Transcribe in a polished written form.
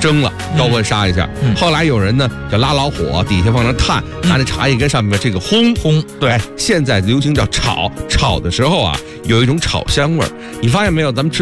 蒸了，高温杀一下。后来有人呢叫拉老火，底下放上炭，拿那茶叶跟上面这个烘。对，现在流行叫炒，炒的时候啊有一种炒香味儿。你发现没有？咱们吃